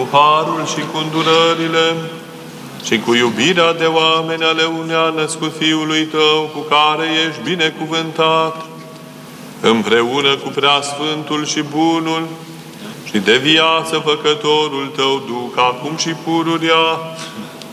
harul și cu îndurările și cu iubirea de oameni ale unea născut Fiului Tău, cu care ești binecuvântat, împreună cu Preasfântul și Bunul și de viață Făcătorul Tău Duh, acum și pururea